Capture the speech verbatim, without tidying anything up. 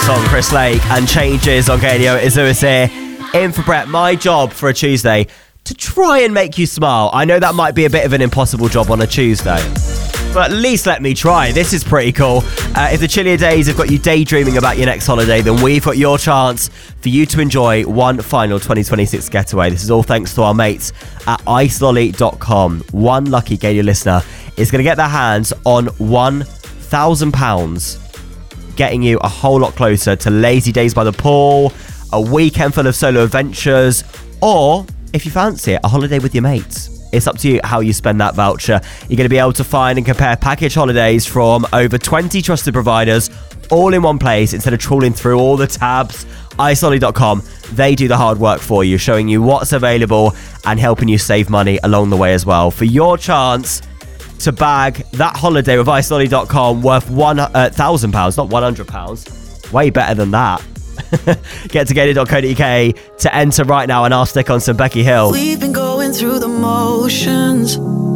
song, Chris Lake, and Changes on Gadio. It's Lewis here, in for Brett. My job for a Tuesday, to try and make you smile. I know that might be a bit of an impossible job on a Tuesday, but at least let me try. This is pretty cool. Uh, if the chillier days have got you daydreaming about your next holiday, then we've got your chance for you to enjoy one final twenty twenty-six getaway. This is all thanks to our mates at ice lolly dot com. One lucky Gadio listener is going to get their hands on one thousand pounds, getting you a whole lot closer to lazy days by the pool, a weekend full of solo adventures, or, if you fancy it, a holiday with your mates. It's up to you how you spend that voucher. You're going to be able to find and compare package holidays from over twenty trusted providers, all in one place, instead of trawling through all the tabs. ice lolly dot com, they do the hard work for you, showing you what's available and helping you save money along the way as well. For your chance to bag that holiday with ice lolly dot com worth one thousand pounds, not one hundred pounds. Way better than that. Get to gadio dot co dot uk to enter right now, and I'll stick on some Becky Hill. We've been going through the motions,